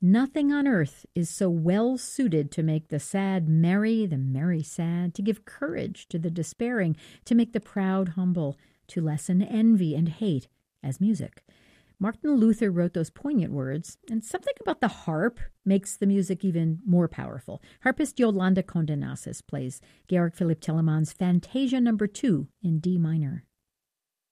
Nothing on earth is so well suited to make the sad merry, the merry sad, to give courage to the despairing, to make the proud humble, to lessen envy and hate, as music. Martin Luther wrote those poignant words, and something about the harp makes the music even more powerful. Harpist Yolanda Condenasis plays Georg Philipp Telemann's Fantasia No. 2 in D minor.